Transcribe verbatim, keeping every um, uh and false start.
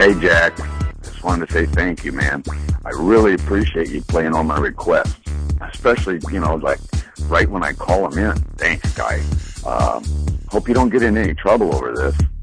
Hey, Jack. Just wanted to say thank you, man. I really appreciate you playing all my requests, especially, you know, like right when I call them in. Thanks, guy. Um, hope you don't get in any trouble over this.